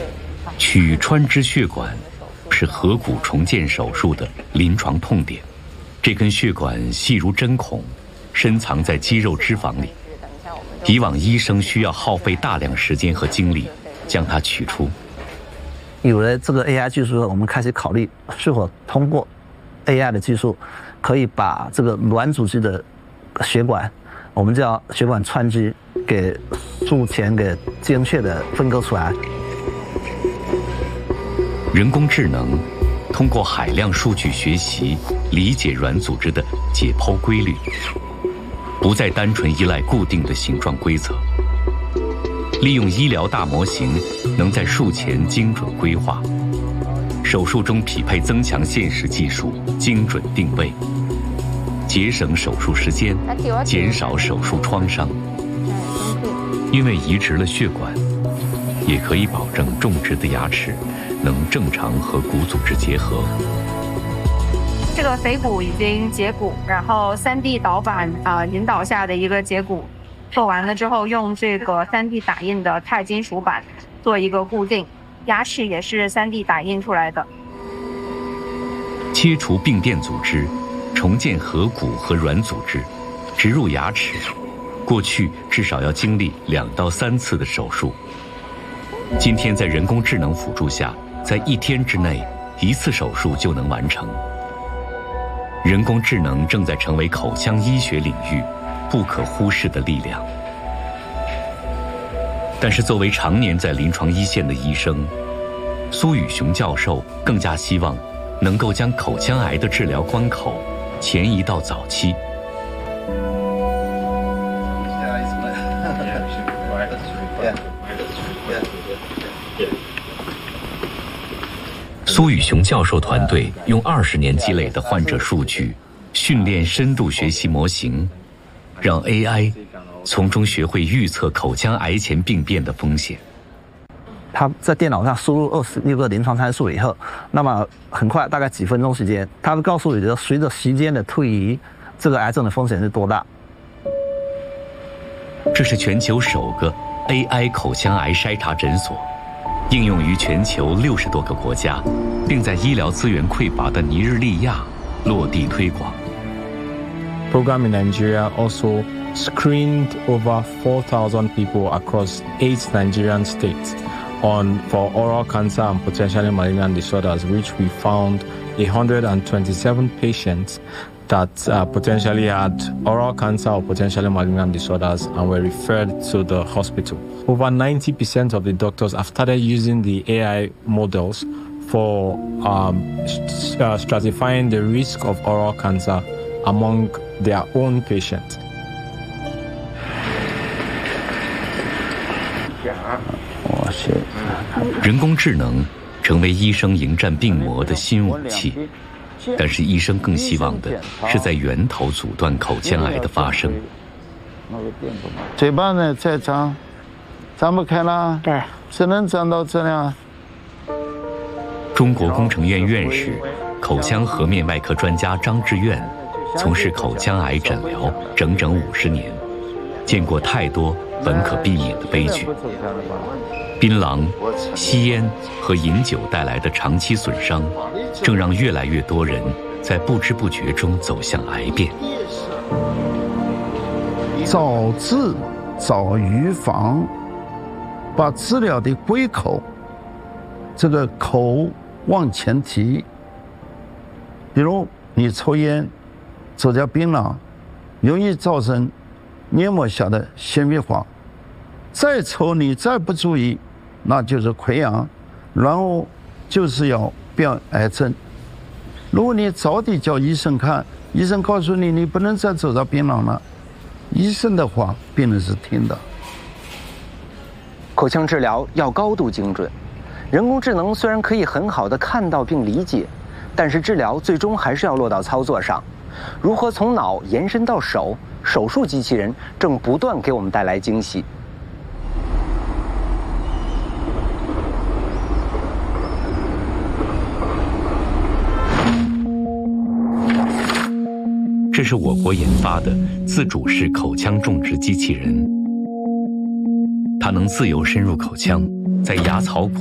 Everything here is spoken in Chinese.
取穿支血管是颌骨重建手术的临床痛点。这根血管细如针孔，深藏在肌肉脂肪里。以往医生需要耗费大量时间和精力将它取出。 有了这个 AI 技术，我们开始考虑是否通过 AI 的技术，可以把这个软组织的血管，我们叫血管穿支，给术前给精确的分割出来。 人工智能通过海量数据学习，理解软组织的解剖规律，不再单纯依赖固定的形状规则。利用医疗大模型，能在术前精准规划，手术中匹配增强现实技术，精准定位，节省手术时间，减少手术创伤。因为移植了血管，也可以保证种植的牙齿能正常和骨组织结合。 这个腓骨已经截骨，然后3D 导板引导下的一个截骨做完了之后，用这个3D 打印的钛金属板做一个固定，牙齿也是3D 打印出来的。 切除病变组织，重建颌骨和软组织，植入牙齿，过去至少要经历2到3次的手术。今天在人工智能辅助下，在1天之内1次手术就能完成。人工智能正在成为口腔医学领域不可忽视的力量。但是作为常年在临床一线的医生，苏宇雄教授更加希望能够将口腔癌的治疗关口前移到早期。苏宇雄教授团队用20年积累的患者数据，训练深度学习模型，让 AI 从中学会预测口腔癌前病变的风险。 他在电脑上输入26个临床参数以后，那么很快，大概几分钟时间，他会告诉你的随着时间的推移，这个癌症的风险是多大。 这是全球首个 AI 口腔癌筛查诊所，应用于全球60多个国家，并在医疗资源匮乏的尼日利亚落地推广。 Program in Nigeria also screened over 4,000 people across 8 Nigerian states for oral cancer and potentially malignant disorders, which we found 127 patients that potentially had oral cancer or potentially malignant disorders and were referred to the hospital. Over 90% of the doctors have started using the AI models for stratifying the risk of oral cancer among their own patients. 人工智能成为医生迎战病魔的新武器，但是医生更希望的是在源头阻断口腔癌的发生。 嘴巴呢再张不开了，对，只能张到这样。 中国工程院院士、口腔颌面外科专家张志愿从事口腔癌诊疗整整50年，见过太多本可避免的悲剧。槟榔、吸烟和饮酒带来的长期损伤，正让越来越多人在不知不觉中走向癌变。 早治早预防，把治疗的归口，这个口往前提。比如你抽烟、走掉槟榔，容易造成黏膜下的纤维化。再抽你再不注意，那就是溃疡，然后就是要变癌症。如果你早点叫医生看，医生告诉你你不能再走到槟榔了，医生的话病人是听的。 口腔治疗要高度精准，人工智能虽然可以很好的看到并理解，但是治疗最终还是要落到操作上。如何从脑延伸到手，手术机器人正不断给我们带来惊喜。 这是我国研发的自主式口腔种植机器人，它能自由深入口腔，在牙槽骨